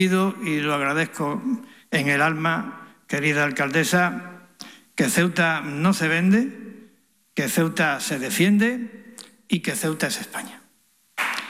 Y lo agradezco en el alma, querida alcaldesa, que Ceuta no se vende, que Ceuta se defiende y que Ceuta es España.